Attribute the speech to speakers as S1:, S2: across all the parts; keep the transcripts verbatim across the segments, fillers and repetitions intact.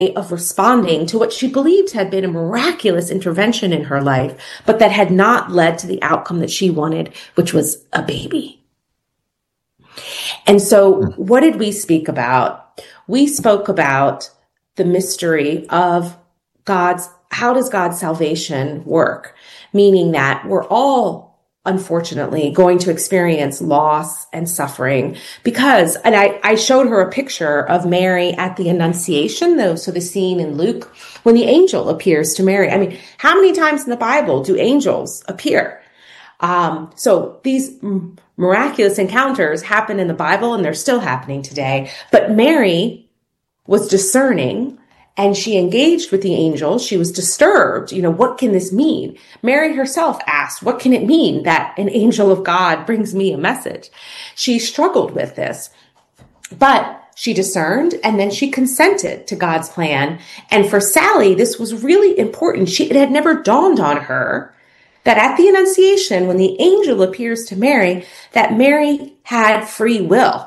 S1: of responding to what she believed had been a miraculous intervention in her life, but that had not led to the outcome that she wanted, which was a baby. And so what did we speak about? We spoke about the mystery of God's, how does God's salvation work? Meaning that we're all unfortunately going to experience loss and suffering because, and I, I showed her a picture of Mary at the Annunciation, though. So the scene in Luke when the angel appears to Mary. I mean, how many times in the Bible do angels appear? Um, so these m- miraculous encounters happen in the Bible and they're still happening today. But Mary was discerning and she engaged with the angel. She was disturbed. You know, what can this mean? Mary herself asked, what can it mean that an angel of God brings me a message? She struggled with this, but she discerned and then she consented to God's plan. And for Sally, this was really important. She, it had never dawned on her that at the Annunciation, when the angel appears to Mary, that Mary had free will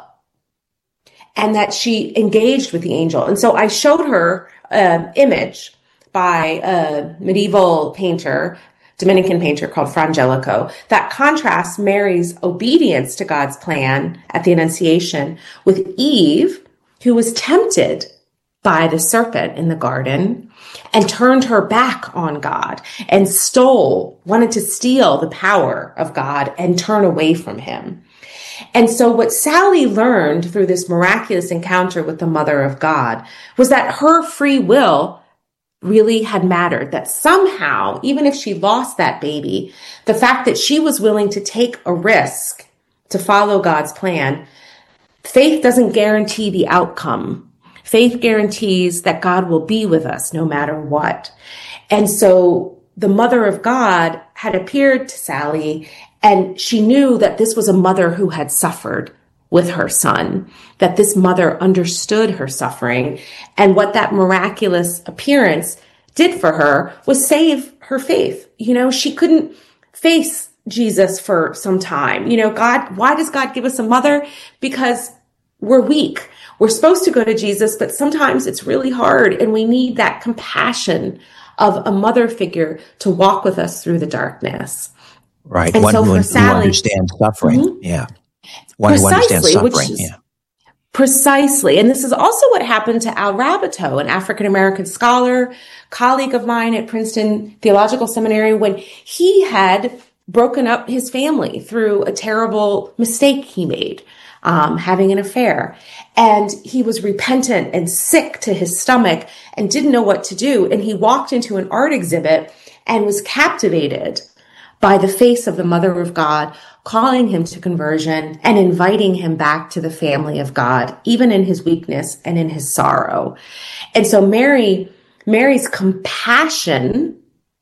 S1: and that she engaged with the angel. And so I showed her an image by a medieval painter, Dominican painter called Fra Angelico, that contrasts Mary's obedience to God's plan at the Annunciation with Eve, who was tempted by the serpent in the garden and turned her back on God and stole, wanted to steal the power of God and turn away from him. And so what Sally learned through this miraculous encounter with the Mother of God was that her free will really had mattered, that somehow, even if she lost that baby, the fact that she was willing to take a risk to follow God's plan, faith doesn't guarantee the outcome. Faith guarantees that God will be with us no matter what. And so the Mother of God had appeared to Sally, and she knew that this was a mother who had suffered with her son, that this mother understood her suffering. And what that miraculous appearance did for her was save her faith. You know, she couldn't face Jesus for some time. You know, God, why does God give us a mother? Because we're weak. We're supposed to go to Jesus, but sometimes it's really hard. And we need that compassion of a mother figure to walk with us through the darkness.
S2: Right.
S1: And
S2: One
S1: so
S2: who,
S1: for
S2: who
S1: Sally,
S2: understands suffering.
S1: Mm-hmm.
S2: Yeah. One who understands suffering.
S1: Is,
S2: yeah.
S1: Precisely. And this is also what happened to Al Rabateau, an African-American scholar, colleague of mine at Princeton Theological Seminary, when he had broken up his family through a terrible mistake he made, um, having an affair. And he was repentant and sick to his stomach and didn't know what to do. And he walked into an art exhibit and was captivated by the face of the Mother of God, calling him to conversion and inviting him back to the family of God, even in his weakness and in his sorrow. And so Mary, Mary's compassion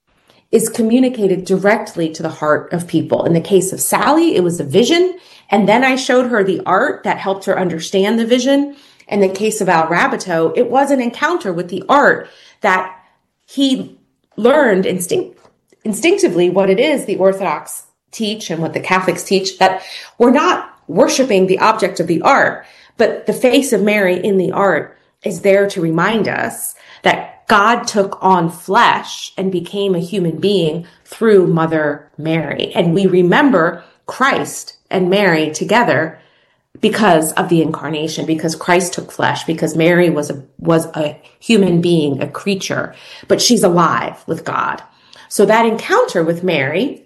S1: is communicated directly to the heart of people. In the case of Sally, it was a vision. And then I showed her the art that helped her understand the vision. In the case of Al Rabateau, it was an encounter with the art that he learned instinct, instinctively what it is the Orthodox teach and what the Catholics teach, that we're not worshiping the object of the art, but the face of Mary in the art is there to remind us that God took on flesh and became a human being through Mother Mary. And we remember Christ and Mary together because of the incarnation, because Christ took flesh, because Mary was a, was a human being, a creature, but she's alive with God. So that encounter with Mary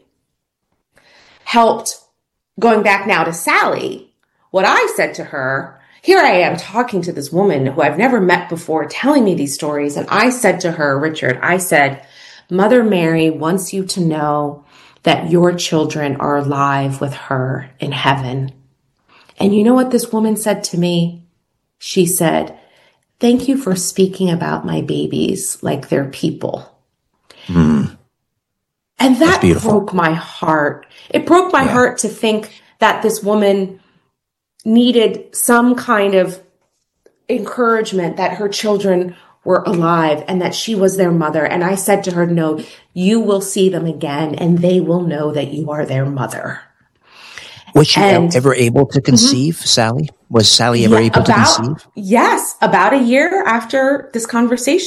S1: helped, going back now to Sally, what I said to her, here I am talking to this woman who I've never met before, telling me these stories. And I said to her, Richard, I said, Mother Mary wants you to know that your children are alive with her in heaven. And you know what this woman said to me? She said, thank you for speaking about my babies like they're people.
S2: Mm.
S1: And that broke my heart. It broke my yeah. heart to think that this woman needed some kind of encouragement that her children were alive and that she was their mother. And I said to her, no, you will see them again and they will know that you are their mother.
S2: Was she and, ever able to conceive, mm-hmm. Sally? Was Sally ever yeah, able
S1: about,
S2: to conceive?
S1: Yes. About a year after this conversation,